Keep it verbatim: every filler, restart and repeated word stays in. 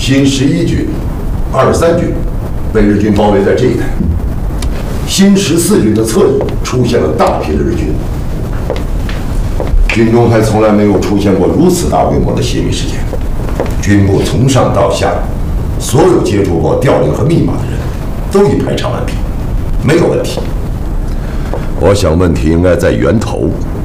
新十一军、二三军被日军包围在这一带，新十四军的侧翼出现了大批的日军。军中还从来没有出现过如此大规模的泄密事件，军部从上到下，所有接触过调令和密码的人都已排查完毕，没有问题。我想问题应该在源头。